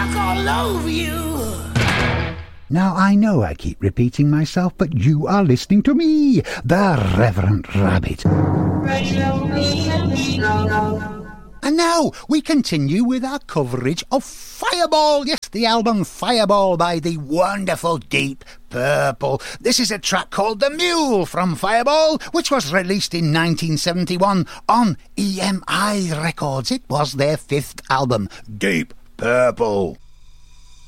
walk all over you. Now, I know I keep repeating myself, but you are listening to me, the Reverend Rabbit. And now we continue with our coverage of Fireball. Yes, the album Fireball by the wonderful Deep Purple. This is a track called The Mule from Fireball, which was released in 1971 on EMI Records. It was their fifth album, Deep Purple.